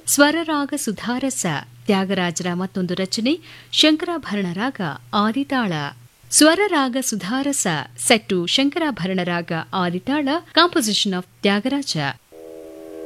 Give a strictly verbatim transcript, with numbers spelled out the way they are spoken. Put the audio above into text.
ಸ್ವರರಾಗ ಸುಧಾರಸ ತ್ಯಾಗರಾಜರ ಮತ್ತೊಂದು ರಚನೆ ಶಂಕರಾಭರಣ ರಾಗ ಆದಿತಾಳ. ಸ್ವರರಾಗ ಸುಧಾರಸ ಸೆಟ್ಟು ಶಂಕರಾಭರಣ ರಾಗ ಆದಿತಾಳ, ಕಾಂಪೋಸಿಷನ್ ಆಫ್ ತ್ಯಾಗರಾಜ.